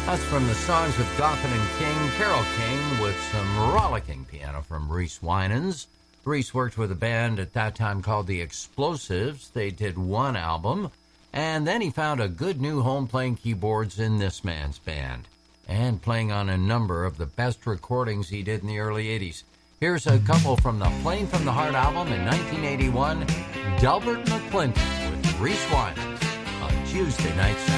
That's from the songs of Goffin and King, Carole King, with some rollicking piano from Reese Winans. Reese worked with a band at that time called The Explosives. They did one album, and then he found a good new home playing keyboards in this man's band, and playing on a number of the best recordings he did in the early 80s. Here's a couple from the Playing from the Heart album in 1981, Delbert McClinton with Reese Winans on Tuesday Night Sound.